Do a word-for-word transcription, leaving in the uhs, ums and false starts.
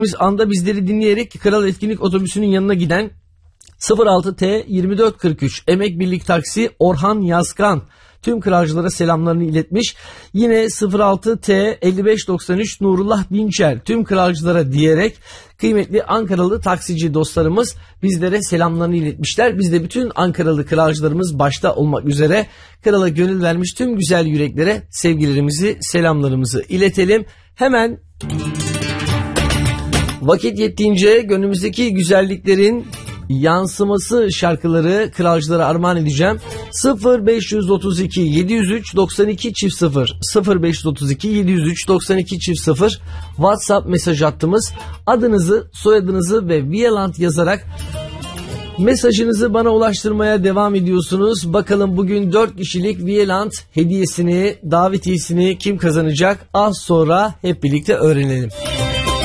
anda bizleri dinleyerek Kral Etkinlik Otobüsü'nün yanına giden sıfır altı T yirmi dört kırk üç Emek Birlik Taksi Orhan Yazkan tüm kralcılara selamlarını iletmiş. Yine sıfır altı T elli beş doksan üç Nurullah Dinçer tüm kralcılara diyerek kıymetli Ankaralı taksici dostlarımız bizlere selamlarını iletmişler. Biz de bütün Ankaralı kralcılarımız başta olmak üzere krala gönül vermiş tüm güzel yüreklere sevgilerimizi, selamlarımızı iletelim. Hemen vakit yettiğince gönlümüzdeki güzelliklerin yansıması şarkıları kralcılara armağan edeceğim. sıfır beş otuz iki yedi yüz üç doksan iki çift sıfır sıfır beş otuz iki yedi yüz üç doksan iki çift sıfır WhatsApp mesaj hattımız. Adınızı, soyadınızı ve Vialand yazarak mesajınızı bana ulaştırmaya devam ediyorsunuz. Bakalım bugün dört kişilik Vialand hediyesini, davetiyesini kim kazanacak? Az sonra hep birlikte öğrenelim.